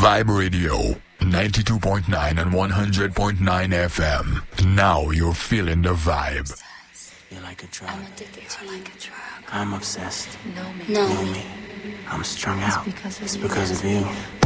Vibe Radio, 92.9 and 100.9 FM. Now you're feeling the vibe. You're like a drug. I'm addicted to you. I'm obsessed. Know me. I'm strung out. It's because of you.